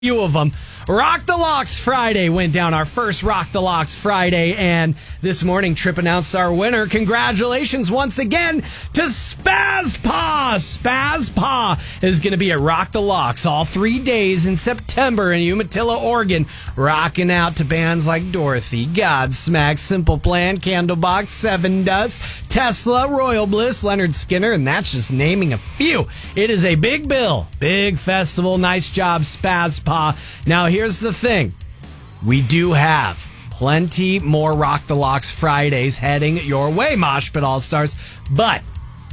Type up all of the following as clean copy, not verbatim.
few of them. Rock the Locks Friday went down, our first Rock the Locks Friday, and this morning Trip announced our winner. Congratulations once again to Spaz Pa. Spaz Pa is going to be at Rock the Locks all 3 days in September in Umatilla, Oregon, rocking out to bands like Dorothy, Godsmack, Simple Plan, Candlebox, Seven Dust, Tesla, Royal Bliss, Leonard Skinner, and that's just naming a few. It is a big bill, big festival. Nice job, Spaz Pa. Now, here's the thing. We do have plenty more Rock the Locks Fridays heading your way, Mosh Pit All-Stars. But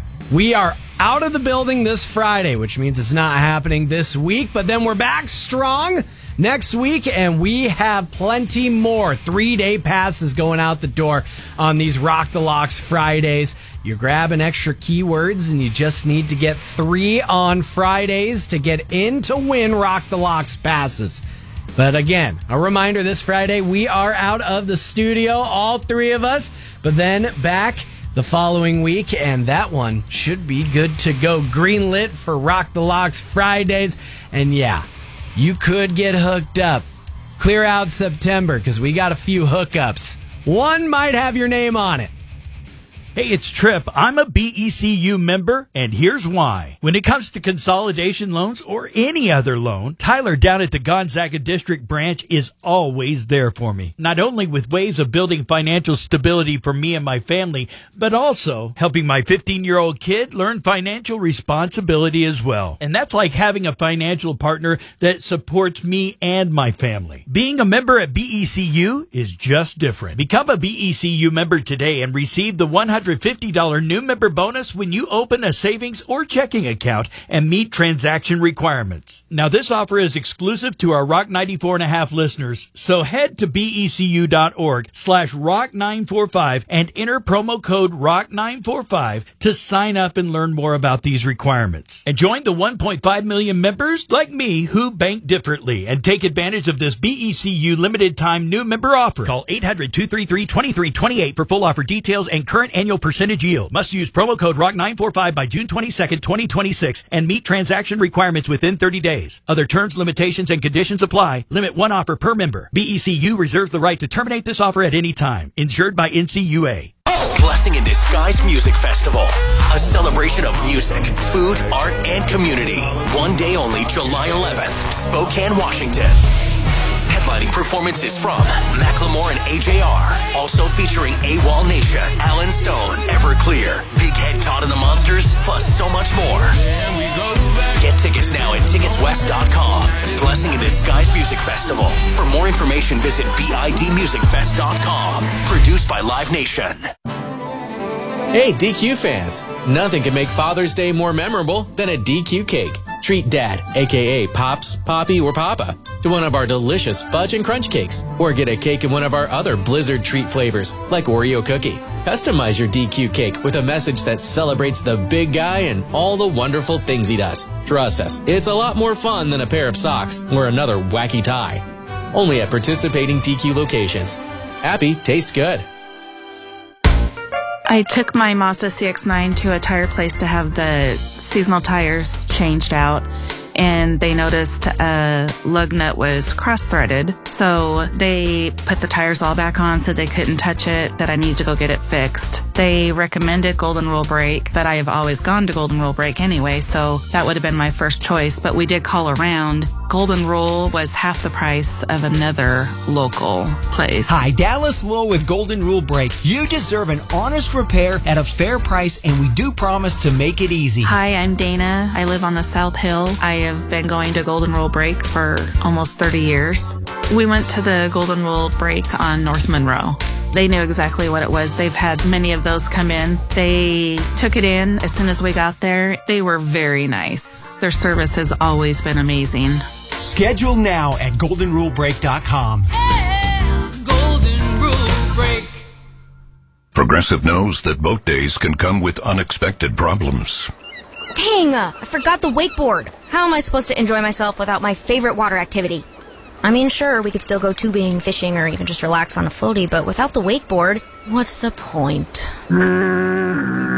we are out of the building this Friday, which means it's not happening this week. But then we're back strong next week, and we have plenty more 3-day passes going out the door on these Rock the Locks Fridays. You grab an extra keywords, and you just need to get 3 on Fridays to get in to win Rock the Locks passes. But again, a reminder, this Friday we are out of the studio, all 3 of us, but then back the following week, and that one should be good to go. Greenlit for Rock the Locks Fridays, and yeah, you could get hooked up. Clear out September, because we got a few hookups. One might have your name on it. Hey, it's Trip. I'm a BECU member, and here's why. When it comes to consolidation loans or any other loan, Tyler down at the Gonzaga District branch is always there for me. Not only with ways of building financial stability for me and my family, but also helping my 15-year-old kid learn financial responsibility as well. And that's like having a financial partner that supports me and my family. Being a member at BECU is just different. Become a BECU member today and receive the $150 new member bonus when you open a savings or checking account and meet transaction requirements. Now, this offer is exclusive to our Rock 94.5 listeners, so head to becu.org/rock945 and enter promo code ROCK945 to sign up and learn more about these requirements. And join the 1.5 million members like me who bank differently and take advantage of this BECU limited time new member offer. Call 800-233-2328 for full offer details and current annual percentage yield. Must use promo code ROCK945 by June 22nd, 2026 and meet transaction requirements within 30 days. Other terms, limitations, and conditions apply. Limit 1 offer per member. BECU reserves the right to terminate this offer at any time. Insured by NCUA. Blessing in Disguise Music Festival. A celebration of music, food, art, and community. One day only, July 11th, Spokane, Washington. Headlining performances from Macklemore and AJR. Also featuring AWOL Nation, Alan Stone, Everclear, Big Head Todd and the Monsters, plus so much more. Get tickets now at ticketswest.com. Blessing in Disguise Music Festival. For more information, visit bidmusicfest.com. Produced by Live Nation. Hey, DQ fans. Nothing can make Father's Day more memorable than a DQ cake. Treat Dad, a.k.a. Pops, Poppy, or Papa, to one of our delicious fudge and crunch cakes. Or get a cake in one of our other Blizzard treat flavors, like Oreo cookie. Customize your DQ cake with a message that celebrates the big guy and all the wonderful things he does. Trust us, it's a lot more fun than a pair of socks or another wacky tie. Only at participating DQ locations. Happy tastes good. I took my Mazda CX-9 to a tire place to have the seasonal tires changed out, and they noticed a lug nut was cross-threaded. So they put the tires all back on, said they couldn't touch it, that I needed to go get it fixed. They recommended Golden Rule Brake, but I have always gone to Golden Rule Brake anyway, so that would have been my first choice. But we did call around. Golden Rule was half the price of another local place. Hi, Dallas Lowe with Golden Rule Brake. You deserve an honest repair at a fair price, and we do promise to make it easy. Hi, I'm Dana. I live on the South Hill. I have been going to Golden Rule Brake for almost 30 years. We went to the Golden Rule Brake on North Monroe. They knew exactly what it was. They've had many of those come in. They took it in as soon as we got there. They were very nice. Their service has always been amazing. Schedule now at goldenrulebrake.com. Yeah, Golden Rule Brake. Progressive knows that boat days can come with unexpected problems. Dang, I forgot the wakeboard. How am I supposed to enjoy myself without my favorite water activity? I mean, sure, we could still go tubing, fishing, or even just relax on a floaty, but without the wakeboard, what's the point?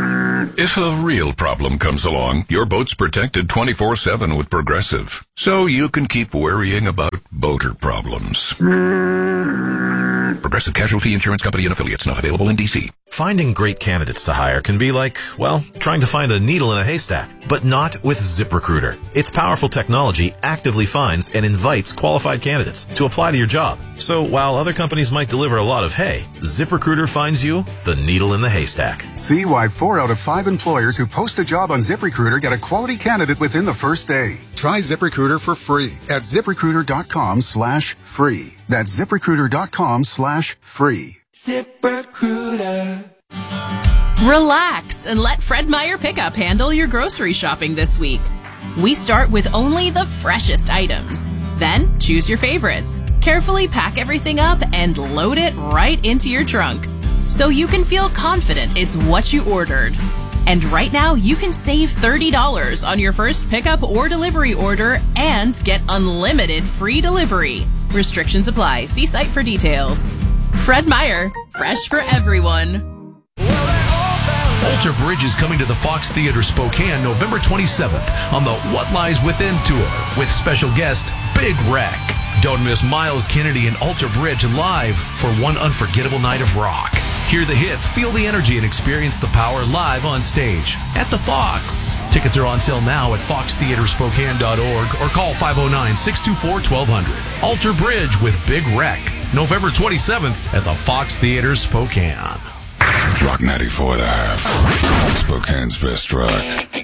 If a real problem comes along, your boat's protected 24/7 with Progressive. So you can keep worrying about boater problems. Progressive Casualty Insurance Company and Affiliates, not available in D.C. Finding great candidates to hire can be like, well, trying to find a needle in a haystack, but not with ZipRecruiter. Its powerful technology actively finds and invites qualified candidates to apply to your job. So while other companies might deliver a lot of hay, ZipRecruiter finds you the needle in the haystack. See why 4 out of 5 employers who post a job on ZipRecruiter get a quality candidate within the first day. Try ZipRecruiter for free at ZipRecruiter.com/free. That's ZipRecruiter.com/free. ZipRecruiter. Relax and let Fred Meyer Pickup handle your grocery shopping this week. We start with only the freshest items. Then choose your favorites. Carefully pack everything up and load it right into your trunk, so you can feel confident it's what you ordered. And right now, you can save $30 on your first pickup or delivery order and get unlimited free delivery. Restrictions apply. See site for details. Fred Meyer, fresh for everyone. Alter Bridge is coming to the Fox Theater Spokane November 27th on the What Lies Within tour with special guest Big Wreck. Don't miss Miles Kennedy and Alter Bridge live for one unforgettable night of rock. Hear the hits, feel the energy, and experience the power live on stage at the Fox. Tickets are on sale now at foxtheaterspokane.org or call 509-624-1200. Alter Bridge with Big Wreck, November 27th at the Fox Theater Spokane. Rock 94.5. Spokane's best rock.